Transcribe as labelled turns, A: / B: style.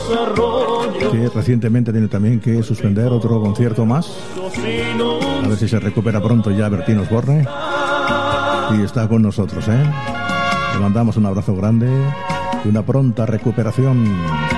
A: que recientemente tiene también que suspender otro concierto más. A ver si se recupera pronto ya Bertín Osborne. Y está con nosotros, ¿eh? Le mandamos un abrazo grande y una pronta recuperación.